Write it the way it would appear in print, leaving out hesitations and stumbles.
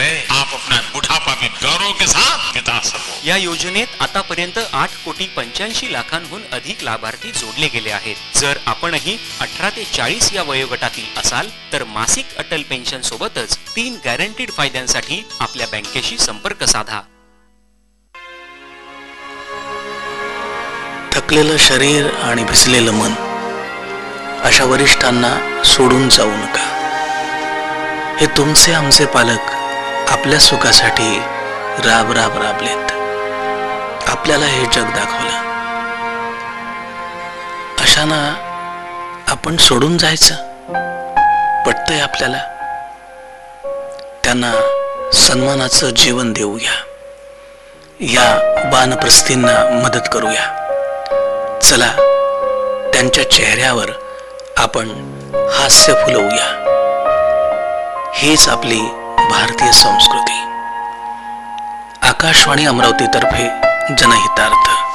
है आप अपना बुढ़ापा भी गौरव के साथ बिता सको। या योजनेत आतापर्यंत 8,85,00,000 अधिक लाभार्थी जोडले गेले आहेत। जर आपणही 18 ते 40 या वयोगटातील असाल तर मासिक अटल पेन्शन सोबतच 3 गॅरंटीड फायद्यांसाठी आपल्या बँकेशी संपर्क साधा। थकलेलं शरीर आणि भिजलेलं मन अशा वरिष्ठांना सोडून जाऊ नका। हे तुमचे आमचे पालक आपल्या सुखासाठी राब राब राबलेत, आपल्याला हे जग दाखवलं। अशांना आपण सोडून जायचं पटतंय आपल्याला? त्यांना सन्मानाचं जीवन देऊया, या वानप्रस्थींना मदत करूया। चला त्यांच्या चेहऱ्यावर आपण हास्य फुलवूया। हीच आपली भारतीय संस्कृती। आकाशवाणी अमरावती तर्फे जनहितार्थ।